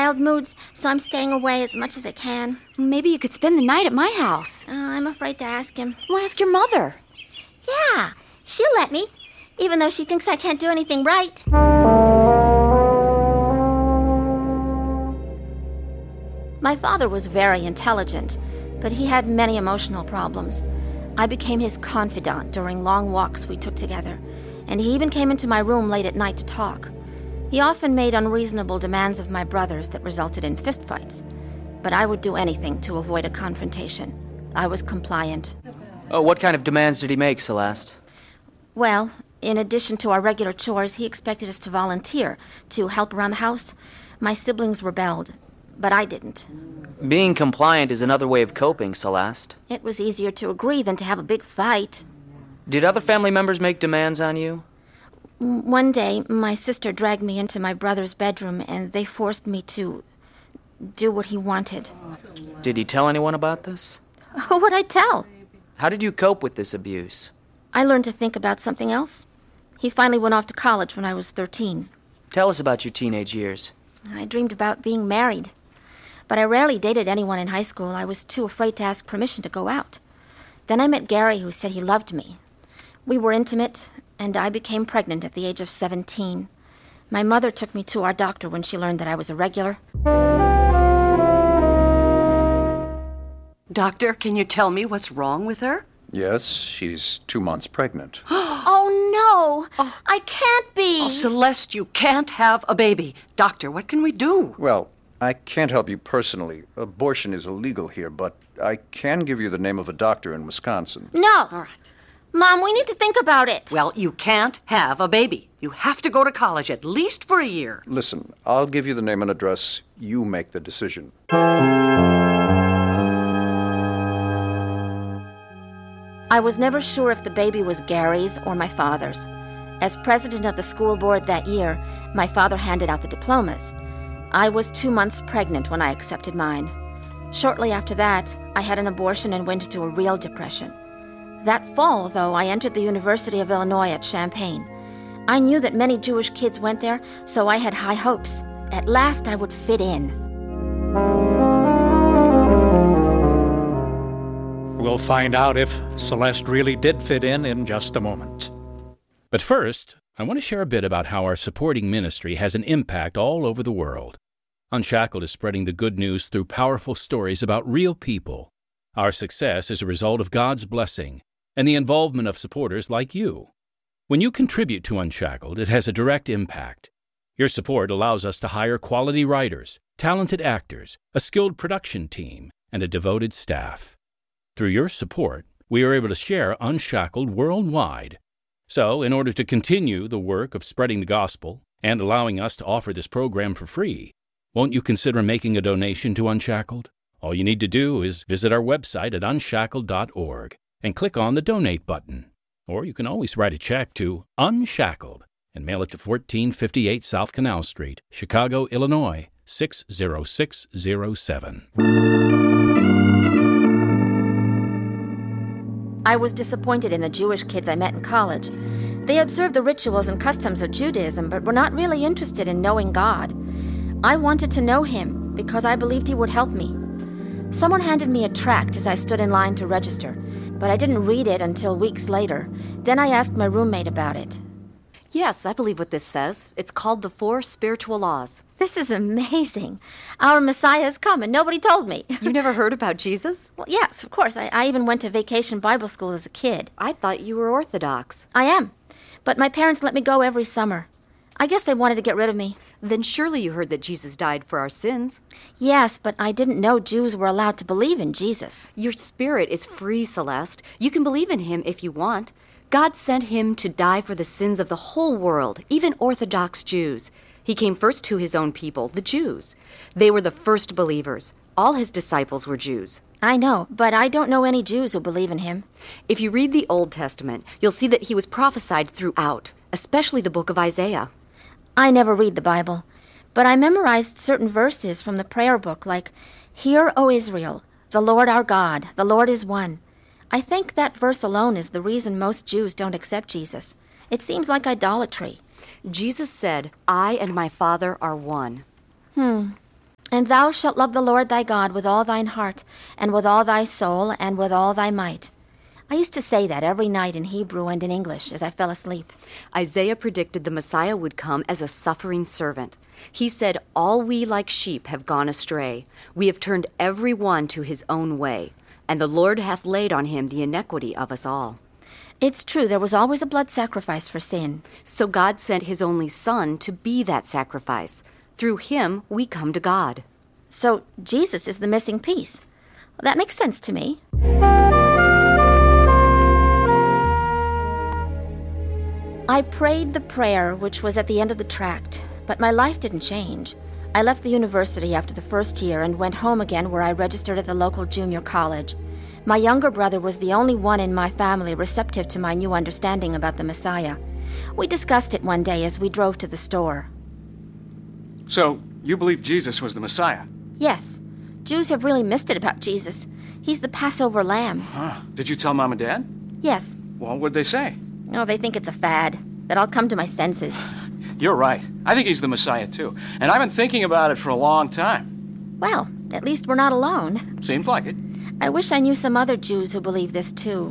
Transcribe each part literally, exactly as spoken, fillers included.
mild moods, so I'm staying away as much as I can. Maybe you could spend the night at my house. Uh, I'm afraid to ask him. Well, ask your mother. Yeah, she'll let me, even though she thinks I can't do anything right. My father was very intelligent, but he had many emotional problems. I became his confidant during long walks we took together, and he even came into my room late at night to talk. He often made unreasonable demands of my brothers that resulted in fistfights, but I would do anything to avoid a confrontation. I was compliant. Oh, what kind of demands did he make, Celeste? Well, in addition to our regular chores, he expected us to volunteer, to help around the house. My siblings rebelled, but I didn't. Being compliant is another way of coping, Celeste. It was easier to agree than to have a big fight. Did other family members make demands on you? One day, my sister dragged me into my brother's bedroom, and they forced me to do what he wanted. Did he tell anyone about this? Who would I tell? How did you cope with this abuse? I learned to think about something else. He finally went off to college when I was thirteen. Tell us about your teenage years. I dreamed about being married. But I rarely dated anyone in high school. I was too afraid to ask permission to go out. Then I met Gary, who said he loved me. We were intimate, and I became pregnant at the age of seventeen. My mother took me to our doctor when she learned that I was irregular. Doctor, can you tell me what's wrong with her? Yes, she's two months pregnant. Oh, no! Oh. I can't be! Oh, Celeste, you can't have a baby. Doctor, what can we do? Well, I can't help you personally. Abortion is illegal here, but I can give you the name of a doctor in Wisconsin. No! All right. Mom, we need to think about it. Well, you can't have a baby. You have to go to college, at least for a year. Listen, I'll give you the name and address. You make the decision. I was never sure if the baby was Gary's or my father's. As president of the school board that year, my father handed out the diplomas. I was two months pregnant when I accepted mine. Shortly after that, I had an abortion and went into a real depression. That fall, though, I entered the University of Illinois at Champaign. I knew that many Jewish kids went there, so I had high hopes. At last, I would fit in. We'll find out if Celeste really did fit in in just a moment. But first, I want to share a bit about how our supporting ministry has an impact all over the world. Unshackled is spreading the good news through powerful stories about real people. Our success is a result of God's blessing and the involvement of supporters like you. When you contribute to Unshackled, it has a direct impact. Your support allows us to hire quality writers, talented actors, a skilled production team, and a devoted staff. Through your support, we are able to share Unshackled worldwide. So, in order to continue the work of spreading the gospel and allowing us to offer this program for free, won't you consider making a donation to Unshackled? All you need to do is visit our website at unshackled dot org and click on the Donate button. Or you can always write a check to Unshackled and mail it to fourteen fifty-eight South Canal Street, Chicago, Illinois, six zero six zero seven. I was disappointed in the Jewish kids I met in college. They observed the rituals and customs of Judaism, but were not really interested in knowing God. I wanted to know him because I believed he would help me. Someone handed me a tract as I stood in line to register, but I didn't read it until weeks later. Then I asked my roommate about it. Yes, I believe what this says. It's called the Four Spiritual Laws. This is amazing. Our Messiah has come, and nobody told me. You never heard about Jesus? Well, yes, of course. I, I even went to vacation Bible school as a kid. I thought you were Orthodox. I am, but my parents let me go every summer. I guess they wanted to get rid of me. Then surely you heard that Jesus died for our sins. Yes, but I didn't know Jews were allowed to believe in Jesus. Your spirit is free, Celeste. You can believe in him if you want. God sent him to die for the sins of the whole world, even Orthodox Jews. He came first to his own people, the Jews. They were the first believers. All his disciples were Jews. I know, but I don't know any Jews who believe in him. If you read the Old Testament, you'll see that he was prophesied throughout, especially the book of Isaiah. I never read the Bible, but I memorized certain verses from the prayer book, like, "Hear, O Israel, the Lord our God, the Lord is one." I think that verse alone is the reason most Jews don't accept Jesus. It seems like idolatry. Jesus said, "I and my Father are one." Hmm. And thou shalt love the Lord thy God with all thine heart, and with all thy soul, and with all thy might. I used to say that every night in Hebrew and in English as I fell asleep. Isaiah predicted the Messiah would come as a suffering servant. He said, "All we like sheep have gone astray. We have turned every one to his own way, and the Lord hath laid on him the iniquity of us all." It's true, there was always a blood sacrifice for sin. So God sent his only Son to be that sacrifice. Through him, we come to God. So Jesus is the missing piece. That makes sense to me. I prayed the prayer which was at the end of the tract, but my life didn't change. I left the university after the first year and went home again, where I registered at the local junior college. My younger brother was the only one in my family receptive to my new understanding about the Messiah. We discussed it one day as we drove to the store. So, you believe Jesus was the Messiah? Yes. Jews have really missed it about Jesus. He's the Passover lamb. Huh. Did you tell Mom and Dad? Yes. Well, what'd they say? Oh, they think it's a fad, that I'll come to my senses. You're right. I think he's the Messiah, too. And I've been thinking about it for a long time. Well, at least we're not alone. Seems like it. I wish I knew some other Jews who believe this, too.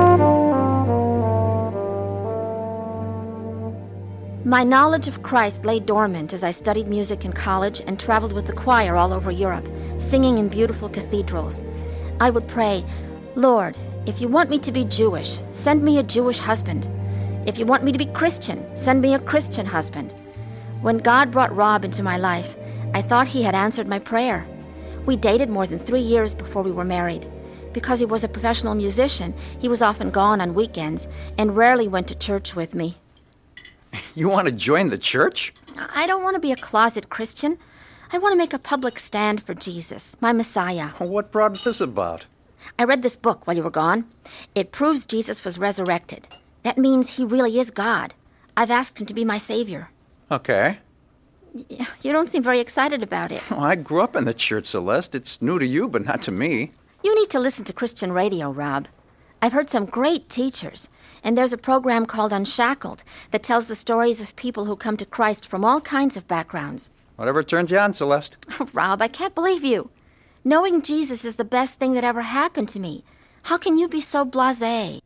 My knowledge of Christ lay dormant as I studied music in college and traveled with the choir all over Europe, singing in beautiful cathedrals. I would pray, "Lord, if you want me to be Jewish, send me a Jewish husband. If you want me to be Christian, send me a Christian husband." When God brought Rob into my life, I thought he had answered my prayer. We dated more than three years before we were married. Because he was a professional musician, he was often gone on weekends and rarely went to church with me. You want to join the church? I don't want to be a closet Christian. I want to make a public stand for Jesus, my Messiah. What brought this about? I read this book while you were gone. It proves Jesus was resurrected. That means he really is God. I've asked him to be my savior. Okay. You don't seem very excited about it. Well, I grew up in the church, Celeste. It's new to you, but not to me. You need to listen to Christian radio, Rob. I've heard some great teachers, and there's a program called Unshackled that tells the stories of people who come to Christ from all kinds of backgrounds. Whatever turns you on, Celeste. Oh, Rob, I can't believe you. Knowing Jesus is the best thing that ever happened to me. How can you be so blasé?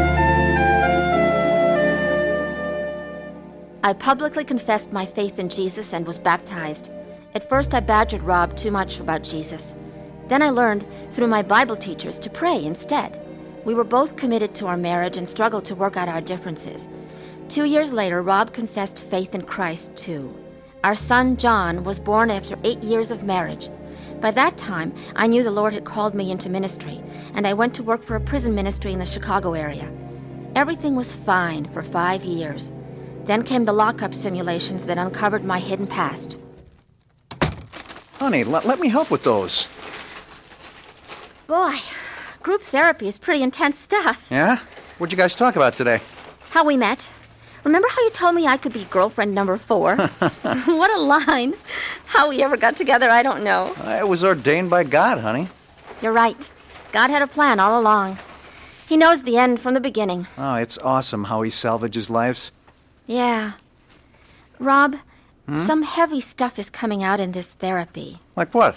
I publicly confessed my faith in Jesus and was baptized. At first, I badgered Rob too much about Jesus. Then I learned, through my Bible teachers, to pray instead. We were both committed to our marriage and struggled to work out our differences. Two years later, Rob confessed faith in Christ, too. Our son, John, was born after eight years of marriage. By that time, I knew the Lord had called me into ministry, and I went to work for a prison ministry in the Chicago area. Everything was fine for five years. Then came the lockup simulations that uncovered my hidden past. Honey, let, let me help with those. Boy, group therapy is pretty intense stuff. Yeah? What'd you guys talk about today? How we met. Remember how you told me I could be girlfriend number four? What a line. How we ever got together, I don't know. It was ordained by God, honey. You're right. God had a plan all along. He knows the end from the beginning. Oh, it's awesome how he salvages lives. Yeah. Rob, hmm? some heavy stuff is coming out in this therapy. Like what?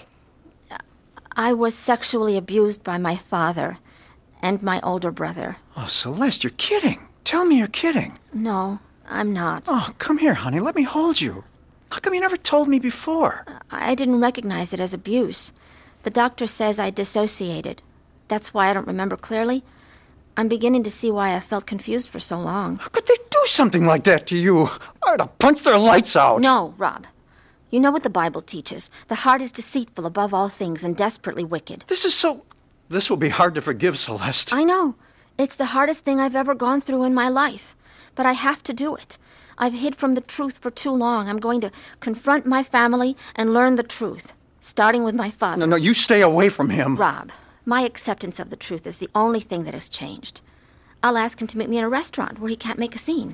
I was sexually abused by my father and my older brother. Oh, Celeste, you're kidding. Tell me you're kidding. No, I'm not. Oh, come here, honey. Let me hold you. How come you never told me before? I didn't recognize it as abuse. The doctor says I dissociated. That's why I don't remember clearly. I'm beginning to see why I felt confused for so long. How could they do something like that to you? I'd have punched their lights out. No, Rob. You know what the Bible teaches. The heart is deceitful above all things and desperately wicked. This is so... This will be hard to forgive, Celeste. I know. It's the hardest thing I've ever gone through in my life. But I have to do it. I've hid from the truth for too long. I'm going to confront my family and learn the truth, starting with my father. No, no, you stay away from him. Rob, my acceptance of the truth is the only thing that has changed. I'll ask him to meet me in a restaurant where he can't make a scene.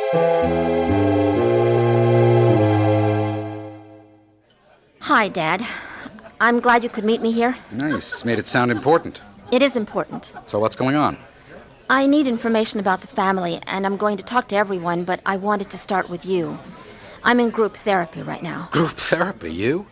Hi, Dad. I'm glad you could meet me here. Nice. Made it sound important. It is important. So what's going on? I need information about the family, and I'm going to talk to everyone, but I wanted to start with you. I'm in group therapy right now. Group therapy? You?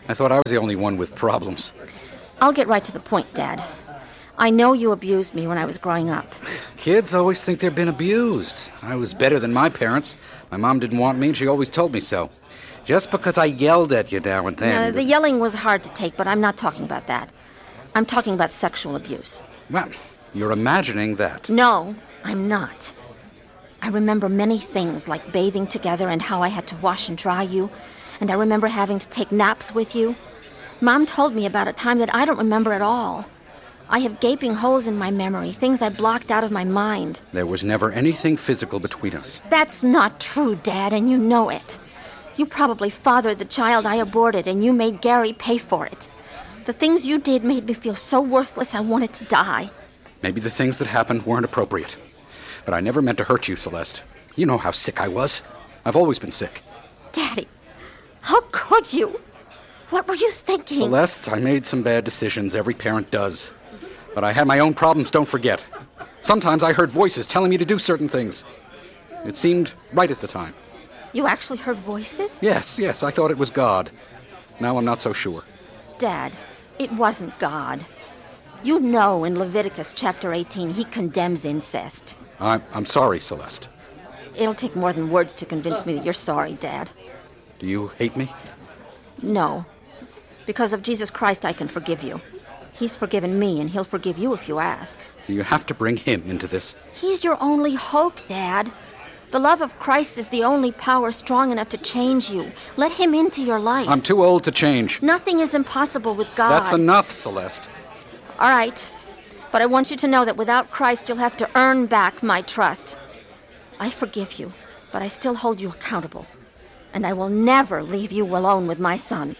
I thought I was the only one with problems. I'll get right to the point, Dad. I know you abused me when I was growing up. Kids always think they've been abused. I was better than my parents. My mom didn't want me, and she always told me so. Just because I yelled at you now and then... Uh, the yelling was hard to take, but I'm not talking about that. I'm talking about sexual abuse. Well, you're imagining that. No, I'm not. I remember many things, like bathing together and how I had to wash and dry you. And I remember having to take naps with you. Mom told me about a time that I don't remember at all. I have gaping holes in my memory, things I blocked out of my mind. There was never anything physical between us. That's not true, Dad, and you know it. You probably fathered the child I aborted, and you made Gary pay for it. The things you did made me feel so worthless I wanted to die. Maybe the things that happened weren't appropriate. But I never meant to hurt you, Celeste. You know how sick I was. I've always been sick. Daddy, how could you? What were you thinking? Celeste, I made some bad decisions. Every parent does. But I had my own problems, don't forget. Sometimes I heard voices telling me to do certain things. It seemed right at the time. You actually heard voices? Yes, yes, I thought it was God. Now I'm not so sure. Dad, it wasn't God. You know in Leviticus chapter eighteen, he condemns incest. I'm, I'm sorry, Celeste. It'll take more than words to convince me that you're sorry, Dad. Do you hate me? No. Because of Jesus Christ, I can forgive you. He's forgiven me, and he'll forgive you if you ask. Do you have to bring him into this? He's your only hope, Dad. The love of Christ is the only power strong enough to change you. Let him into your life. I'm too old to change. Nothing is impossible with God. That's enough, Celeste. All right. But I want you to know that without Christ, you'll have to earn back my trust. I forgive you, but I still hold you accountable. And I will never leave you alone with my son.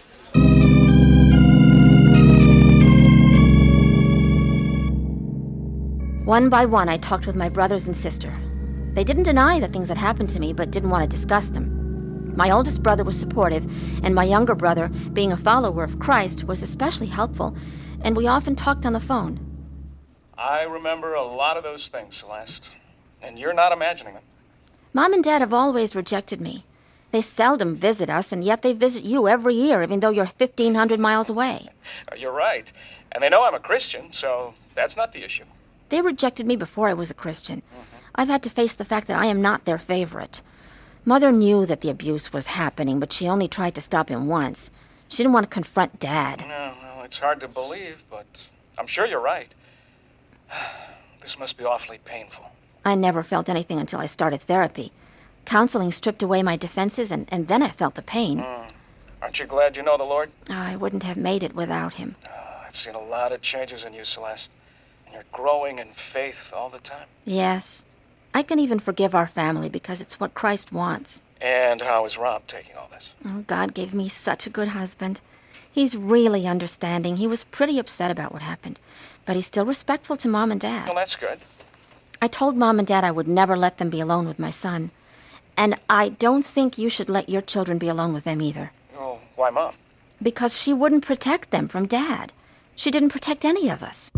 One by one, I talked with my brothers and sister. They didn't deny the things that happened to me, but didn't want to discuss them. My oldest brother was supportive, and my younger brother, being a follower of Christ, was especially helpful, and we often talked on the phone. I remember a lot of those things, Celeste, and you're not imagining them. Mom and Dad have always rejected me. They seldom visit us, and yet they visit you every year, even though you're fifteen hundred miles away. You're right, and they know I'm a Christian, so that's not the issue. They rejected me before I was a Christian. Mm-hmm. I've had to face the fact that I am not their favorite. Mother knew that the abuse was happening, but she only tried to stop him once. She didn't want to confront Dad. No, well, it's hard to believe, but I'm sure you're right. This must be awfully painful. I never felt anything until I started therapy. Counseling stripped away my defenses, and, and then I felt the pain. Mm. Aren't you glad you know the Lord? Oh, I wouldn't have made it without him. Oh, I've seen a lot of changes in you, Celeste. And you're growing in faith all the time. Yes. I can even forgive our family because it's what Christ wants. And how is Rob taking all this? Oh, God gave me such a good husband. He's really understanding. He was pretty upset about what happened, but he's still respectful to Mom and Dad. Well, that's good. I told Mom and Dad I would never let them be alone with my son. And I don't think you should let your children be alone with them either. Oh, why, Mom? Because she wouldn't protect them from Dad. She didn't protect any of us.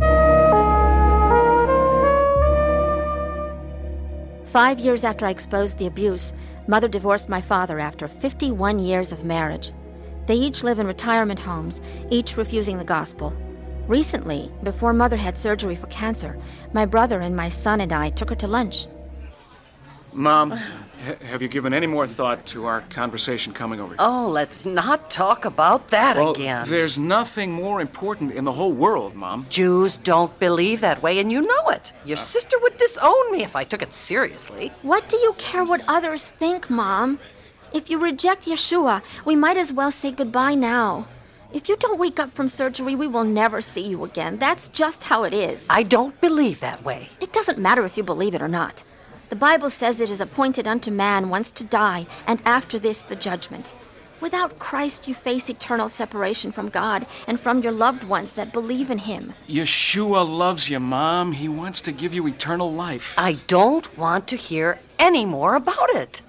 Five years after I exposed the abuse, Mother divorced my father after fifty-one years of marriage. They each live in retirement homes, each refusing the gospel. Recently, before Mother had surgery for cancer, my brother and my son and I took her to lunch. Mom, ha- have you given any more thought to our conversation coming over here? Oh, let's not talk about that well, again. There's nothing more important in the whole world, Mom. Jews don't believe that way, and you know it. Your uh, sister would disown me if I took it seriously. What do you care what others think, Mom? If you reject Yeshua, we might as well say goodbye now. If you don't wake up from surgery, we will never see you again. That's just how it is. I don't believe that way. It doesn't matter if you believe it or not. The Bible says it is appointed unto man once to die, and after this the judgment. Without Christ, you face eternal separation from God and from your loved ones that believe in him. Yeshua loves you, Mom. He wants to give you eternal life. I don't want to hear any more about it.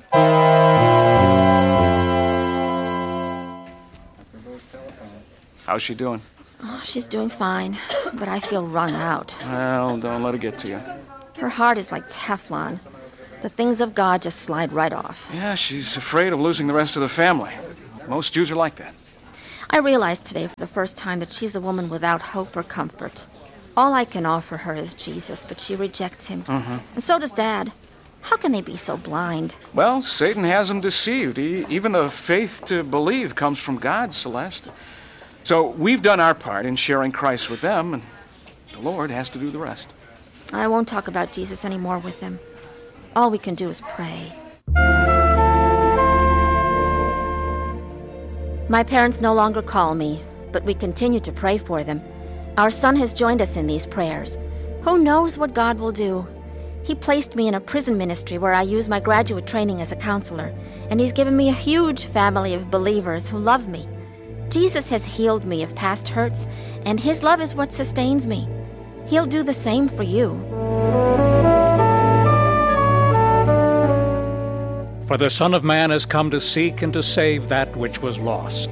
How's she doing? Oh, she's doing fine, but I feel wrung out. Well, don't let it get to you. Her heart is like Teflon. The things of God just slide right off. Yeah, she's afraid of losing the rest of the family. Most Jews are like that. I realized today for the first time that she's a woman without hope or comfort. All I can offer her is Jesus, but she rejects him. Mm-hmm. And so does Dad. How can they be so blind? Well, Satan has them deceived. He, even the faith to believe comes from God, Celeste. So we've done our part in sharing Christ with them, and the Lord has to do the rest. I won't talk about Jesus anymore with them. All we can do is pray. My parents no longer call me, but we continue to pray for them. Our son has joined us in these prayers. Who knows what God will do? He placed me in a prison ministry where I use my graduate training as a counselor, and he's given me a huge family of believers who love me. Jesus has healed me of past hurts, and his love is what sustains me. He'll do the same for you. For the Son of Man has come to seek and to save that which was lost.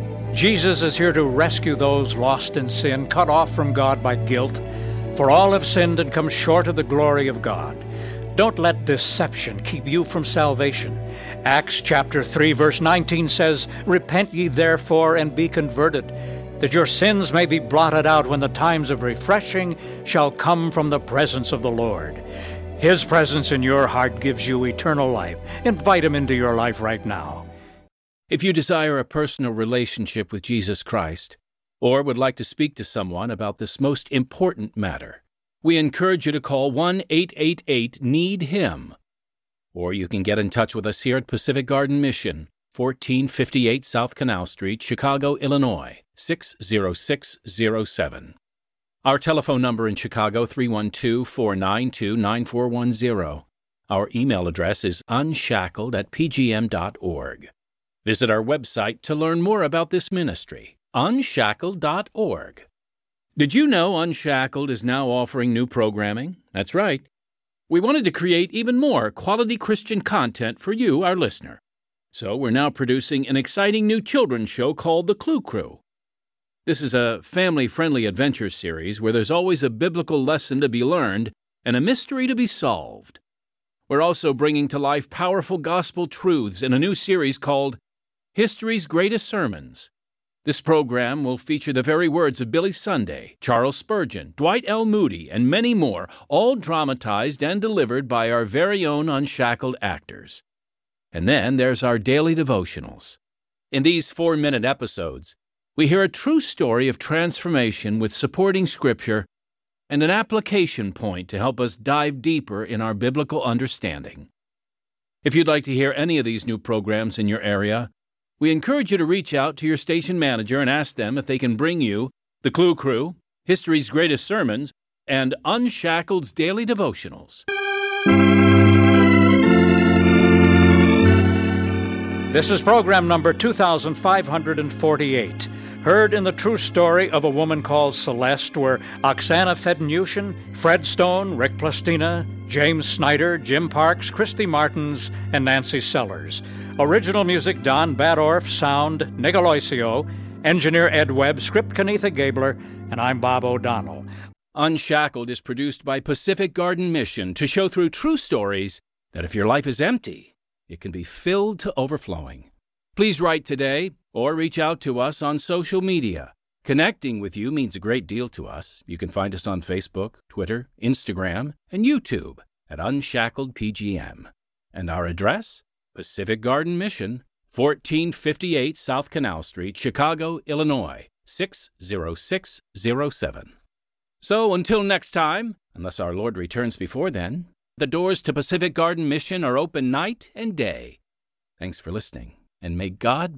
Jesus is here to rescue those lost in sin, cut off from God by guilt. For all have sinned and come short of the glory of God. Don't let deception keep you from salvation. Acts chapter three, verse nineteen says, "Repent ye therefore and be converted, that your sins may be blotted out when the times of refreshing shall come from the presence of the Lord." His presence in your heart gives you eternal life. Invite him into your life right now. If you desire a personal relationship with Jesus Christ, or would like to speak to someone about this most important matter, we encourage you to call one eight eight eight need him. Or you can get in touch with us here at Pacific Garden Mission, fourteen fifty-eight South Canal Street, Chicago, Illinois, six zero six zero seven. Our telephone number in Chicago, three one two, four nine two, nine four one zero. Our email address is unshackled at p g m dot org. Visit our website to learn more about this ministry, unshackled dot org. Did you know Unshackled is now offering new programming? That's right. We wanted to create even more quality Christian content for you, our listener. So we're now producing an exciting new children's show called The Clue Crew. This is a family-friendly adventure series where there's always a biblical lesson to be learned and a mystery to be solved. We're also bringing to life powerful gospel truths in a new series called History's Greatest Sermons. This program will feature the very words of Billy Sunday, Charles Spurgeon, Dwight L. Moody, and many more, all dramatized and delivered by our very own Unshackled actors. And then there's our daily devotionals. In these four-minute episodes, we hear a true story of transformation with supporting scripture and an application point to help us dive deeper in our biblical understanding. If you'd like to hear any of these new programs in your area, we encourage you to reach out to your station manager and ask them if they can bring you The Clue Crew, History's Greatest Sermons, and Unshackled's Daily Devotionals. This is program number two thousand five hundred forty-eight. Heard in the true story of a woman called Celeste, where Oksana Fednyushin, Fred Stone, Rick Plastina, James Snyder, Jim Parks, Christy Martins, and Nancy Sellers. Original music, Don Badorf. Sound, Nicoloisio. Engineer, Ed Webb. Script, Kenitha Gabler. And I'm Bob O'Donnell. Unshackled is produced by Pacific Garden Mission to show through true stories that if your life is empty, it can be filled to overflowing. Please write today or reach out to us on social media. Connecting with you means a great deal to us. You can find us on Facebook, Twitter, Instagram, and YouTube at Unshackled P G M. And our address? Pacific Garden Mission, fourteen fifty-eight South Canal Street, Chicago, Illinois, six zero six zero seven. So until next time, unless our Lord returns before then, the doors to Pacific Garden Mission are open night and day. Thanks for listening, and may God